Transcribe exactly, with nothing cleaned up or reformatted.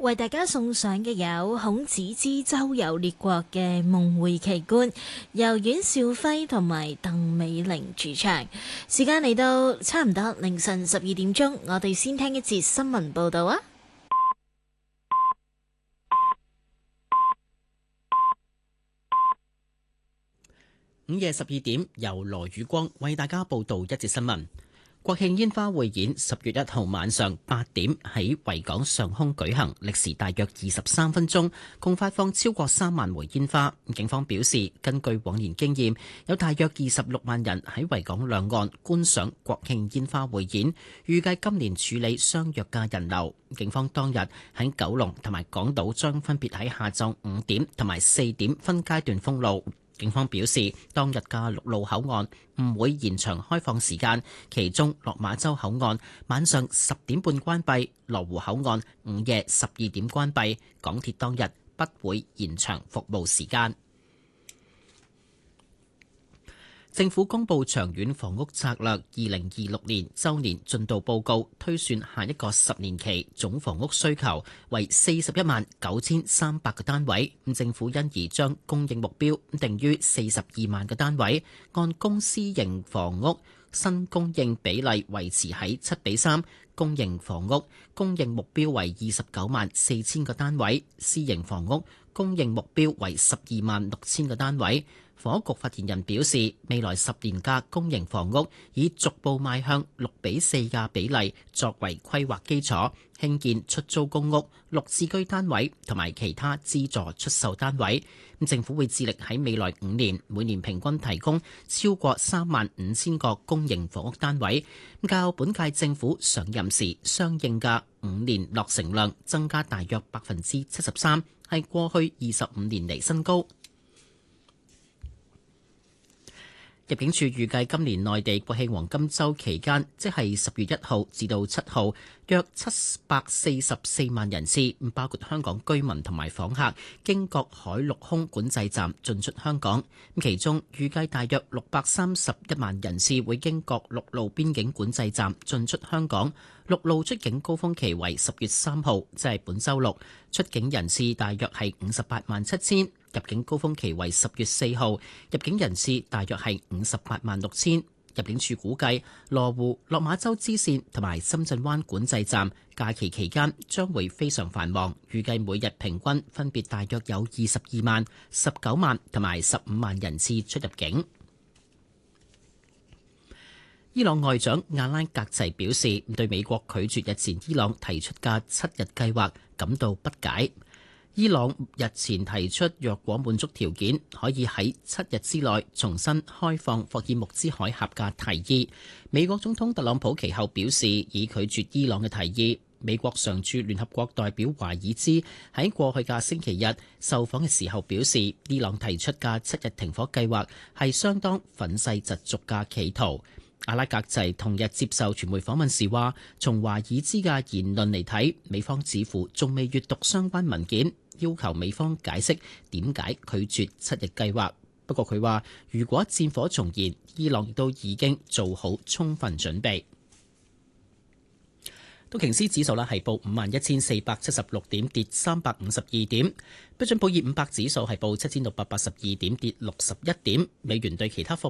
為大家送上嘅有孔子之周遊列國嘅夢迴奇觀，由阮兆輝同埋鄧美玲主唱。時間嚟到差唔多凌晨十二點鐘，我哋先聽一節新聞報道啊！ 午夜十二點，由羅宇光為大家報道一節新聞。國慶煙花匯演十月一號晚上八點喺維港上空舉行，歷時大約二十三分鐘，共發放超過三萬枚煙花。警方表示，根據往年經驗，有大約二十六萬人喺維港兩岸觀賞國慶煙花匯演，預計今年處理相若嘅人流。警方當日喺九龍同埋港島將分別喺下晝五點同埋四點分階段封路。警方表示，當日嘅陸路口岸唔會延長開放時間，其中落馬洲口岸晚上十點半關閉，羅湖口岸午夜十二點關閉。港鐵當日不會延長服務時間。政府公布長遠房屋策略二零二六年週年進度報告，推算下一個十年期總房屋需求為四十一萬九千三百個單位。政府因而將供應目標定於四十二萬個單位，按公私營房屋新供應比例維持喺七比三，公營房屋供應目標為二十九萬四千個單位，私營房屋供應目標為十二萬六千個單位。房屋局發言人表示，未來十年嘅公營房屋以逐步邁向六比四嘅比例作為規劃基礎，興建出租公屋、綠置居單位同埋其他資助出售單位。政府會致力喺未來五年每年平均提供超過三萬五千個公營房屋單位，較本屆政府上任時相應嘅五年落成量增加大約百分之七十三，係過去二十五年嚟新高。入境處預計今年內地國慶黃金週期間，即係十月一號至到七號，約七百四十四萬人次，包括香港居民同埋訪客，經各海陸空管制站進出香港。其中預計大約六百三十一萬人次會經各陸路邊境管制站進出香港。陸路出境高峰期為十月三號，即係本週六，出境人次大約係五十八萬七千。入境高峰期為十月四號，入境人次大約係五十八萬六千。入境處估計，羅湖、落馬洲支線同埋深圳灣管制站假期期間將會非常繁忙，預計每日平均分別大約有二十二萬、十九萬同埋十五萬人次出入境。伊朗外長阿拉格齊表示，對美國拒絕日前伊朗提出嘅七日計劃感到不解。伊朗日前提出，若果滿足條件，可以喺七日之內重新開放霍爾木茲海峽嘅提議。美國總統特朗普其後表示，已拒絕伊朗嘅提議。美國常駐聯合國代表華爾茲喺過去嘅星期日受訪嘅時候表示，伊朗提出嘅七日停火計劃係相當憤世嫉俗嘅企圖。阿拉格齊同日接受傳媒訪問時話，從華爾茲嘅言論嚟睇，美方似乎仲未閱讀相關文件，要求美方解釋點解拒絕七日計劃。不過佢話，如果戰火重燃，伊朗亦都已經做好充分準備。道瓊斯指數咧係報五萬一千四百七十六點，跌三百五十二點。標準普爾五百指數係報七千六百八十二點，跌六十一點。美元對其他貨